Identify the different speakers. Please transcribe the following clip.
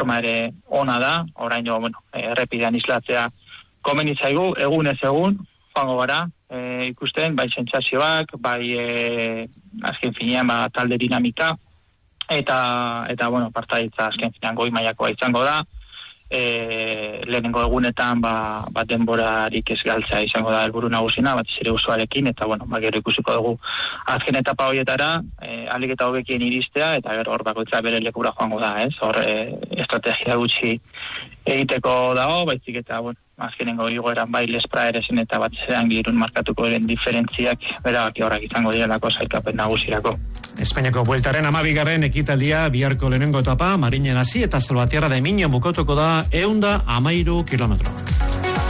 Speaker 1: forma ere ona da, oraino, errepidean islatzea komeni zaigu, egunez egun, joango gara, ikusten, bai sentsazioak, bai azken finean talde dinamika, eta partaidetza azken finean goi mailakoa izango da, lehenengo egunetan denborarik ez galtzea izango da helburu nagusina, batez ere usoarekin, eta gero ikusiko dugu azken etapa horietara ahalik eta hobekien iristea, eta gero hor bakoitza bere lekura joango da, hor estrategia gutxi egiteko dago, baizik eta azkenengo igoeran bai Lespraeresin eta batez ere Angirun markatuko diren diferentziak berabaki horrak izango direlako sailkapen nagusirako.
Speaker 2: Espainiako bueltaren 12. ekitaldia biharko lehenengo etapa Marinen hasi eta Salvatierra de Miño bukatuko da 113 kilometro.